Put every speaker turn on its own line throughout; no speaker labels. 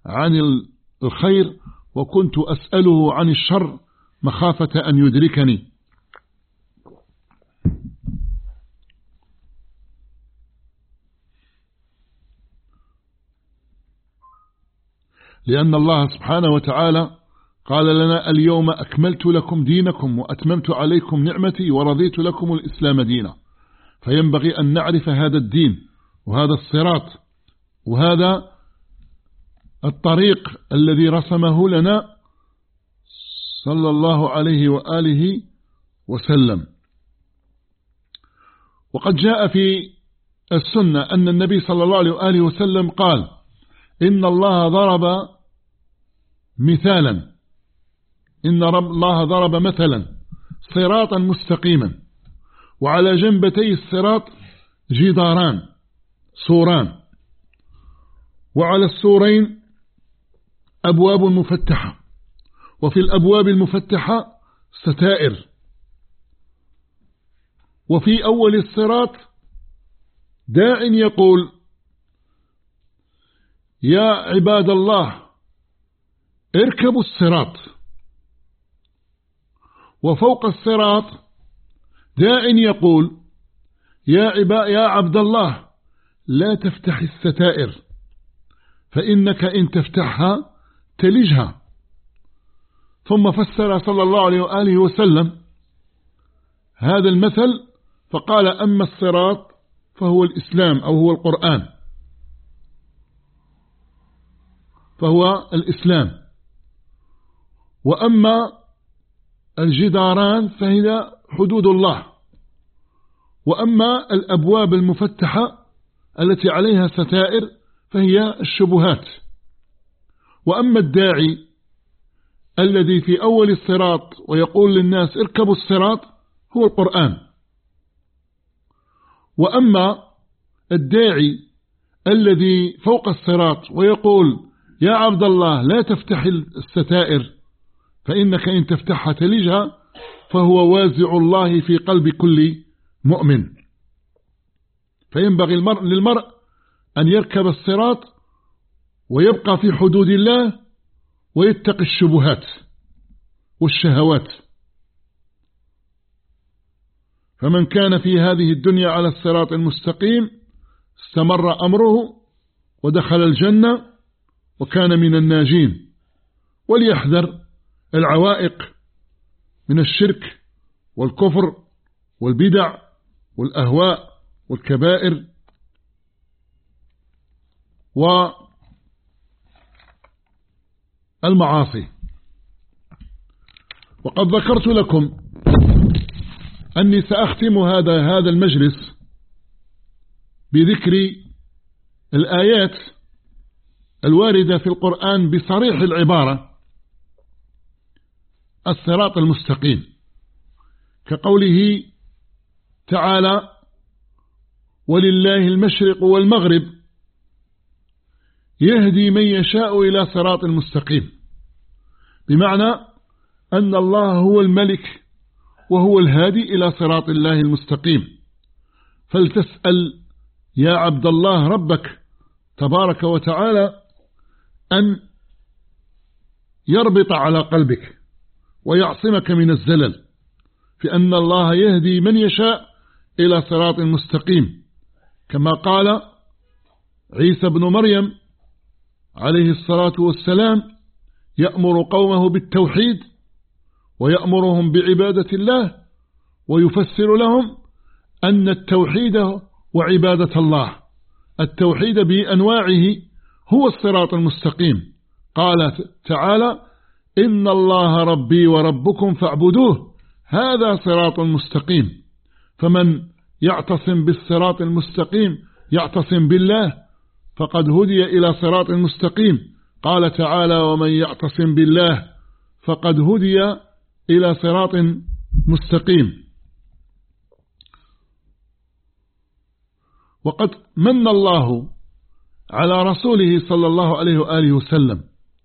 عن الخير وكنت أسأله عن الشر مخافة أن يدركني. لأن الله سبحانه وتعالى قال لنا اليوم أكملت لكم دينكم وأتممت عليكم نعمتي ورضيت لكم الإسلام دينا. فينبغي أن نعرف هذا الدين وهذا الصراط وهذا الطريق الذي رسمه لنا صلى الله عليه وآله وسلم. وقد جاء في السنة أن النبي صلى الله عليه وآله وسلم قال إن الله ضرب مثالا، إن الله ضرب مثلا صراطا مستقيما وعلى جنبتي الصراط جداران سوران وعلى السورين أبواب مفتحة وفي الأبواب المفتحة ستائر وفي أول الصراط داع يقول يا عباد الله اركبوا الصراط، وفوق الصراط داع يقول يا عبد الله لا تفتح الستائر فإنك إن تفتحها تلجها. ثم فسر صلى الله عليه وآله وسلم هذا المثل فقال أما الصراط فهو الإسلام أو هو القرآن، فهو الإسلام، وأما الجداران فهي حدود الله، وأما الأبواب المفتحة التي عليها ستائر فهي الشبهات، وأما الداعي الذي في أول الصراط ويقول للناس اركبوا الصراط هو القرآن، وأما الداعي الذي فوق الصراط ويقول يا عبد الله لا تفتح الستائر فإنك إن تفتحها تلجها فهو وازع الله في قلب كل مؤمن. فينبغي للمرء أن يركب الصراط ويبقى في حدود الله ويتقي الشبهات والشهوات. فمن كان في هذه الدنيا على الصراط المستقيم استمر أمره ودخل الجنة وكان من الناجين. وليحذر العوائق من الشرك والكفر والبدع والأهواء والكبائر والمعاصي. وقد ذكرت لكم أني سأختم هذا المجلس بذكر الآيات الواردة في القرآن بصريح العبارة الصراط المستقيم، كقوله تعالى ولله المشرق والمغرب يهدي من يشاء إلى صراط المستقيم، بمعنى أن الله هو الملك وهو الهادي إلى صراط الله المستقيم. فلتسأل يا عبد الله ربك تبارك وتعالى أن يربط على قلبك ويعصمك من الزلل، في أن الله يهدي من يشاء إلى صراط مستقيم، كما قال عيسى بن مريم عليه الصلاة والسلام يأمر قومه بالتوحيد ويأمرهم بعبادة الله، ويفسر لهم أن التوحيد وعبادة الله التوحيد بأنواعه هو الصراط المستقيم. قال تعالى إن الله ربي وربكم فاعبدوه هذا صراط مستقيم. فمن يعتصم بالصراط المستقيم يعتصم بالله فقد هدي إلى صراط مستقيم. قال تعالى ومن يعتصم بالله فقد هدي إلى صراط مستقيم. وقد من الله على رسوله صلى الله عليه وآله وسلم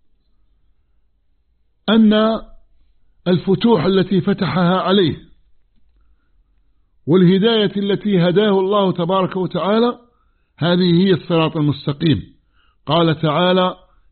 أن الفتوح التي فتحها عليه والهداية التي هداه الله تبارك وتعالى هذه هي الصراط المستقيم. قال تعالى